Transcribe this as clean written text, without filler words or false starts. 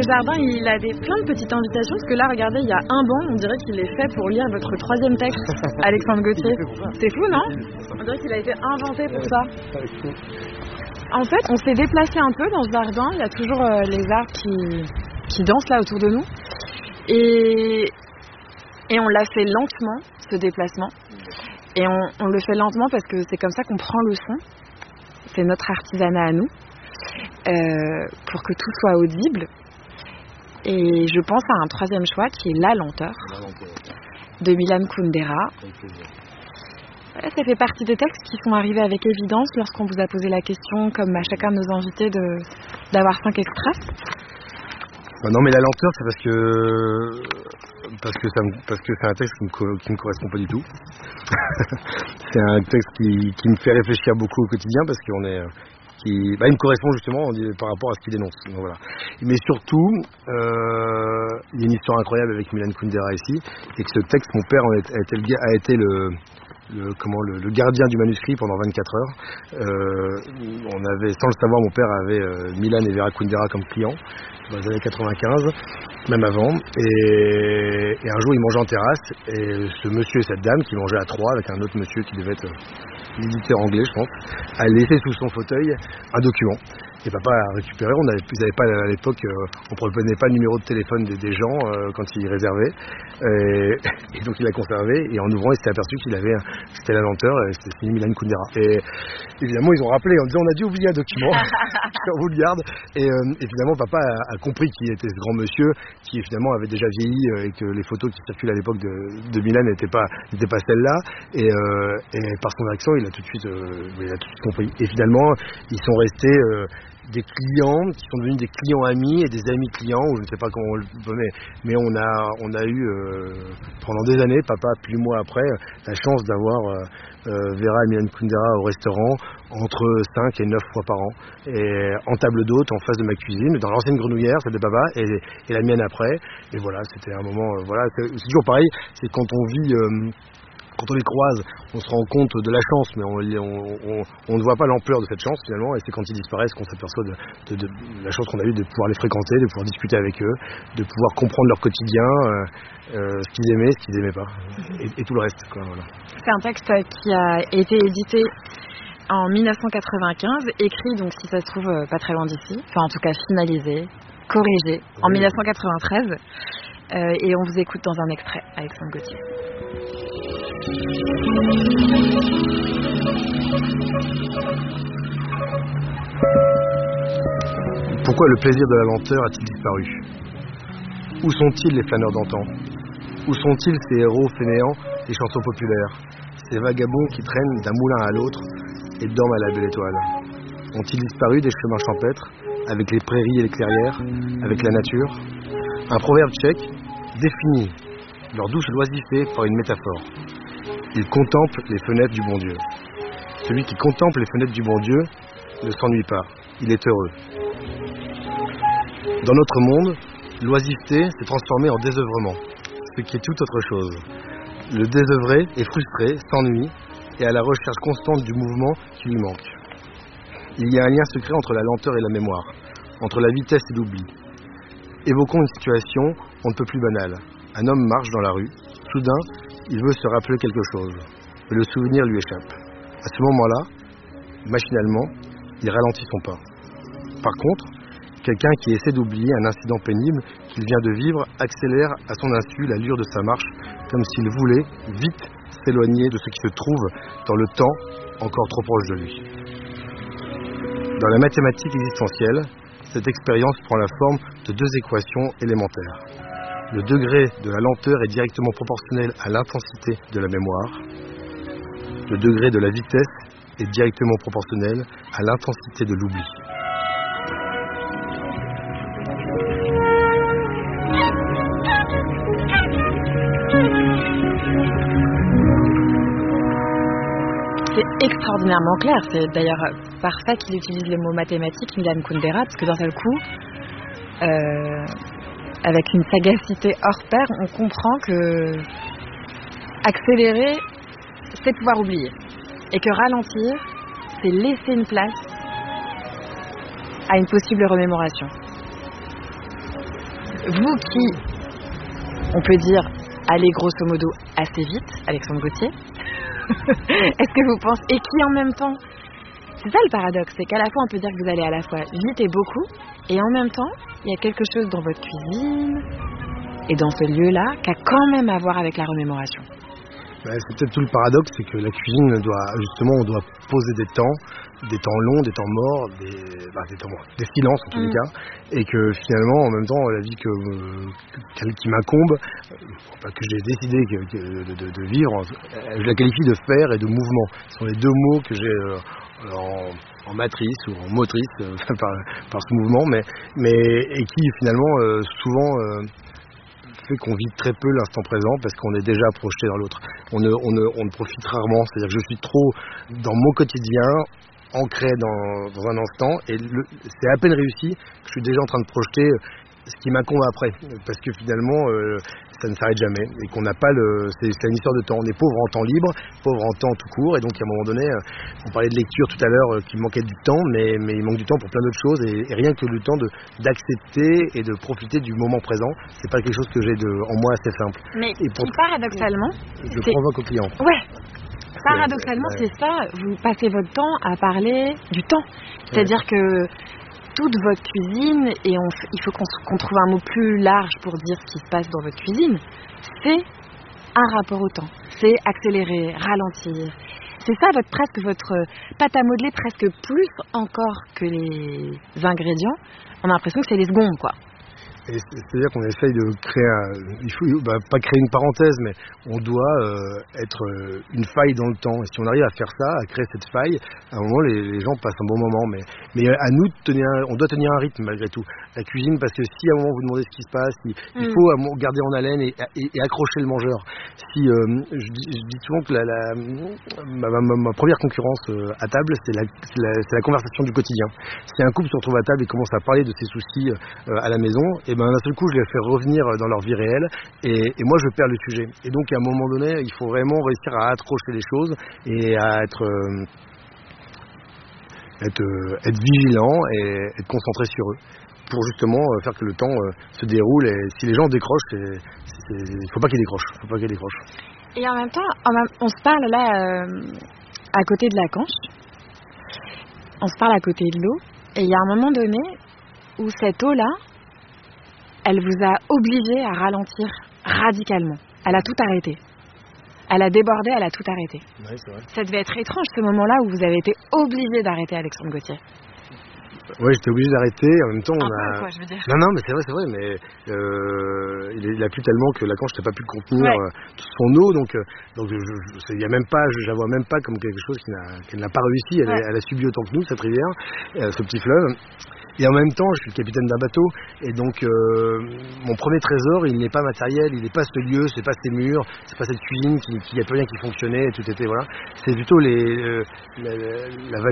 jardin, il a plein de petites invitations, parce que là, regardez, il y a un banc, on dirait qu'il est fait pour lire votre 3e texte, Alexandre Gauthier. C'est fou, non? On dirait qu'il a été inventé pour ça. En fait, on s'est déplacé un peu dans ce jardin, il y a toujours les arbres qui dansent là autour de nous. Et on l'a fait lentement, ce déplacement. Et on le fait lentement parce que c'est comme ça qu'on prend le son. C'est notre artisanat à nous. Pour que tout soit audible. Et je pense à un 3e choix qui est La lenteur de Milan Kundera. Ça fait partie des textes qui sont arrivés avec évidence lorsqu'on vous a posé la question, comme à chacun de nos invités, d'avoir 5 extraits. Non, mais La lenteur, c'est parce que c'est un texte qui me correspond pas du tout. C'est un texte qui me fait réfléchir beaucoup au quotidien parce il me correspond justement par rapport à ce qu'il dénonce. Donc, voilà. Mais surtout, il y a une histoire incroyable avec Milan Kundera ici, et que ce texte, mon père a été le gardien du manuscrit pendant 24 heures. Sans le savoir, mon père avait Milan et Vera Kundera comme clients dans les années 95, même avant. Et un jour, il mangeait en terrasse, et ce monsieur et cette dame qui mangeaient à 3 avec un autre monsieur qui devait être l'éditeur anglais, je pense, a laissé sous son fauteuil un document. Et papa a récupéré, ils n'avaient pas à l'époque, on ne prenait pas le numéro de téléphone des gens quand ils réservaient. Et donc il l'a conservé, et en ouvrant, il s'est aperçu c'était La lenteur, et c'était signé Milan Kundera. Et évidemment, ils ont rappelé en disant on a dû oublier un document, on vous le garde. Et finalement, papa a compris qui était ce grand monsieur, qui finalement avait déjà vieilli, et que les photos qui circulent à l'époque de Milan n'étaient pas celles-là. Et par son accent, il a tout de suite compris. Et finalement, ils sont restés des clients qui sont devenus des clients amis et des amis clients, ou je ne sais pas comment on le connaît, mais on a eu pendant des années, papa puis moi après, la chance d'avoir Vera et Milan Kundera au restaurant entre 5 et 9 fois par an, et en table d'hôte en face de ma cuisine, dans l'ancienne grenouillère, celle de papa, et la mienne après. Et voilà, c'était un moment, c'est toujours pareil, c'est quand on vit quand on les croise, on se rend compte de la chance, mais on ne voit pas l'ampleur de cette chance finalement, et c'est quand ils disparaissent qu'on s'aperçoit de la chance qu'on a eue de pouvoir les fréquenter, de pouvoir discuter avec eux, de pouvoir comprendre leur quotidien, ce qu'ils aimaient, ce qu'ils n'aimaient pas, et tout le reste. Voilà. C'est un texte qui a été édité en 1995, écrit, donc si ça se trouve pas très loin d'ici, enfin en tout cas finalisé, corrigé, en 1993, et on vous écoute dans un extrait, Alexandre Gauthier. Pourquoi le plaisir de la lenteur a-t-il disparu? Où sont-ils les flâneurs d'antan? Où sont-ils ces héros fainéants des chansons populaires, ces vagabonds qui traînent d'un moulin à l'autre et dorment à la belle étoile? Ont-ils disparu des chemins champêtres, avec les prairies et les clairières, avec la nature? Un proverbe tchèque définit leur douce loisiveté par une métaphore. Ils contemplent les fenêtres du bon Dieu. Celui qui contemple les fenêtres du bon Dieu ne s'ennuie pas, il est heureux. Dans notre monde, l'oisiveté s'est transformée en désœuvrement, ce qui est tout autre chose. Le désœuvré est frustré, s'ennuie et à la recherche constante du mouvement qui lui manque. Il y a un lien secret entre la lenteur et la mémoire, entre la vitesse et l'oubli. Évoquons une situation on ne peut plus banale. Un homme marche dans la rue, soudain, il veut se rappeler quelque chose, mais le souvenir lui échappe. À ce moment-là, machinalement, il ralentit son pas. Par contre, quelqu'un qui essaie d'oublier un incident pénible qu'il vient de vivre accélère à son insu l'allure de sa marche, comme s'il voulait vite s'éloigner de ce qui se trouve dans le temps encore trop proche de lui. Dans la mathématique existentielle, cette expérience prend la forme de 2 équations élémentaires. Le degré de la lenteur est directement proportionnel à l'intensité de la mémoire. Le degré de la vitesse est directement proportionnel à l'intensité de l'oubli. C'est extraordinairement clair. C'est d'ailleurs parfait qu'il utilise le mot mathématique, Milan Kundera, parce que d'un seul coup, avec une sagacité hors pair, on comprend que accélérer, c'est pouvoir oublier. Et que ralentir, c'est laisser une place à une possible remémoration. Vous qui, on peut dire, allez grosso modo assez vite, Alexandre Gauthier, est-ce que vous pensez, et qui en même temps, c'est ça le paradoxe, c'est qu'à la fois on peut dire que vous allez à la fois vite et beaucoup, et en même temps, il y a quelque chose dans votre cuisine et dans ce lieu-là qui a quand même à voir avec la remémoration. C'est peut-être tout le paradoxe, c'est que la cuisine on doit poser des temps longs, des temps morts, des silences en tous les cas, et que finalement, en même temps, la vie qui m'incombe, que j'ai décidé de vivre, je la qualifie de faire et de mouvement. Ce sont les deux mots que j'ai en matrice ou en motrice par ce mouvement, et qui finalement souvent fait qu'on vit très peu l'instant présent parce qu'on est déjà projeté dans l'autre. On ne profite rarement, c'est-à-dire que je suis trop dans mon quotidien, ancré dans un instant, et c'est à peine réussi que je suis déjà en train de projeter ce qui m'incombe après, parce que finalement ça ne s'arrête jamais, et qu'on n'a pas c'est une histoire de temps. On est pauvre en temps libre, pauvre en temps tout court, et donc à un moment donné, on parlait de lecture tout à l'heure, qu'il manquait du temps, mais il manque du temps pour plein d'autres choses, et rien que le temps d'accepter et de profiter du moment présent, c'est pas quelque chose que j'ai en moi assez simple. Mais paradoxalement, je provoque au client. Ouais. Paradoxalement, c'est ça, vous passez votre temps à parler du temps. C'est-à-dire que toute votre cuisine, et il faut qu'on trouve un mot plus large pour dire ce qui se passe dans votre cuisine, c'est un rapport au temps. C'est accélérer, ralentir. C'est ça presque votre pâte à modeler, presque plus encore que les ingrédients. On a l'impression que c'est les secondes, quoi. Et c'est-à-dire qu'on essaye de créer, il faut pas créer une parenthèse, mais on doit être une faille dans le temps. Et si on arrive à faire ça, à créer cette faille, à un moment les gens passent un bon moment. Mais à nous on doit tenir un rythme malgré tout. La cuisine, parce que si à un moment vous demandez ce qui se passe, il faut garder en haleine et accrocher le mangeur. Je dis souvent que ma première concurrence à table, c'est la conversation du quotidien. Si un couple se retrouve à table et commence à parler de ses soucis à la maison, et d'un seul coup je les fais revenir dans leur vie réelle, et moi je perds le sujet. Et donc à un moment donné, il faut vraiment réussir à accrocher les choses et à être vigilant et être concentré sur eux, pour justement faire que le temps se déroule. Et si les gens décrochent, il faut pas qu'ils décrochent. Et en même temps, on se parle là à côté de la Canche, on se parle à côté de l'eau, et il y a un moment donné où cette eau-là, elle vous a obligé à ralentir radicalement. Elle a tout arrêté. Elle a débordé, elle a tout arrêté. Oui, c'est vrai. Ça devait être étrange, ce moment-là où vous avez été obligé d'arrêter, Alexandre Gauthier. Oui, j'étais obligé d'arrêter. En même temps, quoi, je veux dire. Non, mais c'est vrai, mais il a plu tellement que la Canche n'a pas pu contenir toute son eau, donc il y a même pas, je la vois même pas comme quelque chose qui n'a pas réussi. Elle a subi autant que nous, cette rivière, ce petit fleuve. Et en même temps, je suis le capitaine d'un bateau, et donc mon premier trésor, il n'est pas matériel, il n'est pas ce lieu, c'est pas ces murs, c'est pas cette cuisine qui a plus rien qui fonctionnait, et tout était voilà. C'est plutôt la